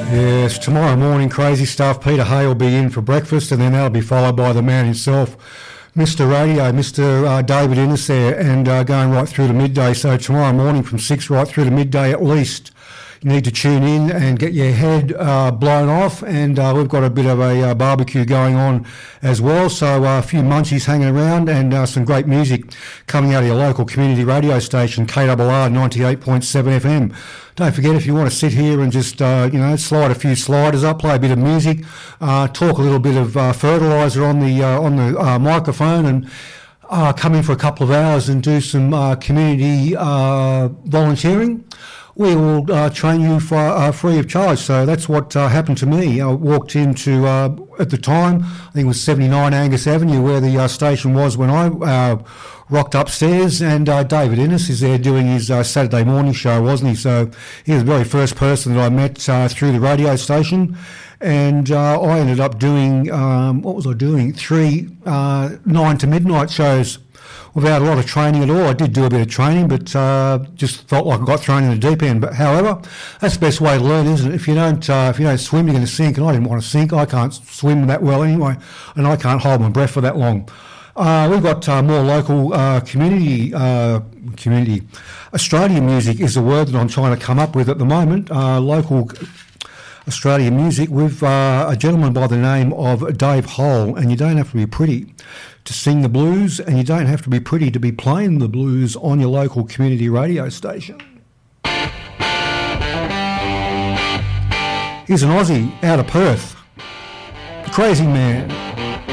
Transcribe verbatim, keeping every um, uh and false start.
Yes, tomorrow morning, crazy stuff. Peter Hay will be in for breakfast, and then that'll be followed by the man himself, Mister Radio, Mister Uh, David Innes there, and uh, going right through to midday. So tomorrow morning from six right through to midday at least, you need to tune in and get your head uh, blown off, and uh, we've got a bit of a uh, barbecue going on as well, so uh, a few munchies hanging around, and uh, some great music coming out of your local community radio station, K R R ninety-eight point seven F M. Don't forget, if you want to sit here and just, uh, you know, slide a few sliders up, play a bit of music, uh, talk a little bit of uh, fertiliser on the uh, on the uh, microphone, and uh, come in for a couple of hours and do some uh, community uh, volunteering, we will uh, train you for uh, free of charge. So that's what uh, happened to me. I walked into, uh, at the time, I think it was seventy-nine Angus Avenue, where the uh, station was when I uh, rocked upstairs, and uh, David Innes is there doing his uh, Saturday morning show, wasn't he? So he was the very first person that I met uh, through the radio station, and uh, I ended up doing, um, what was I doing? Three uh, nine to midnight shows without a lot of training at all. I did do a bit of training, but uh, just felt like I got thrown in the deep end. But however, that's the best way to learn, isn't it? If you don't, uh, if you don't swim, you're going to sink. And I didn't want to sink. I can't swim that well anyway, and I can't hold my breath for that long. Uh, we've got uh, more local uh, community, uh, community. Australian music is the word that I'm trying to come up with at the moment. Uh, local Australian music with uh, a gentleman by the name of Dave Hole, and you don't have to be pretty to sing the blues, and you don't have to be pretty to be playing the blues on your local community radio station. Here's an Aussie out of Perth, the Crazy Man.